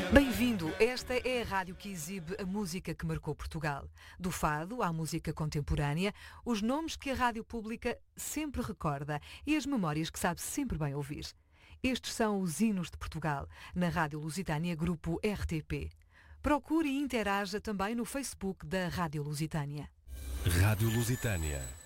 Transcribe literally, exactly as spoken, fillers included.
Bem-vindo, esta é a rádio que exibe a música que marcou Portugal. Do fado à música contemporânea, os nomes que a rádio pública sempre recorda e as memórias que sabe sempre bem ouvir. Estes são os hinos de Portugal, na Rádio Lusitânia Grupo R T P. Procure e interaja também no Facebook da Rádio Lusitânia. Rádio Lusitânia.